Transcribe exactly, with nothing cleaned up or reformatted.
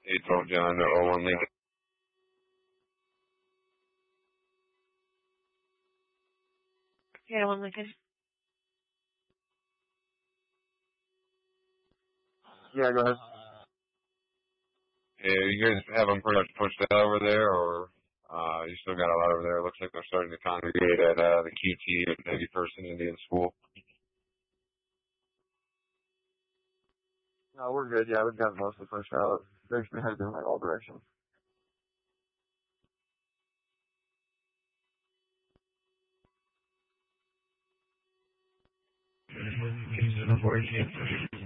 eight twelve John to oh one Lincoln. Yeah, one Lincoln. Yeah, go ahead. Yeah, you guys have them pretty much pushed out over there, or uh, you still got a lot over there? It looks like they're starting to congregate at uh, the Q T at eighty-first and Indian School. No, we're good. Yeah, we've got most of the pushed out. They've been headed in like all directions. Avoid